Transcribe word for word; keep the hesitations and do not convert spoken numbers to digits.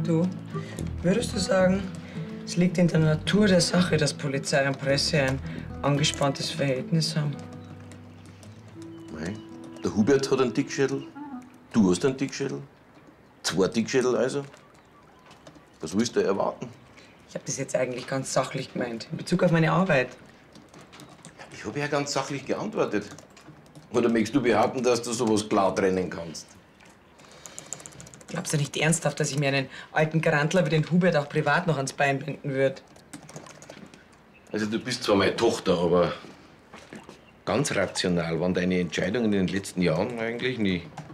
Du, würdest du sagen, es liegt in der Natur der Sache, dass Polizei und Presse ein angespanntes Verhältnis haben? Nein. Der Hubert hat einen Dickschädel, du hast einen Dickschädel, zwei Dickschädel also. Was willst du erwarten? Ich habe das jetzt eigentlich ganz sachlich gemeint, in Bezug auf meine Arbeit. Ich habe ja ganz sachlich geantwortet. Oder möchtest du behaupten, dass du sowas klar trennen kannst? Glaubst du nicht ernsthaft, dass ich mir einen alten Garantler wie den Hubert auch privat noch ans Bein binden würde? Also du bist zwar meine Tochter, aber ganz rational waren deine Entscheidungen in den letzten Jahren eigentlich nie.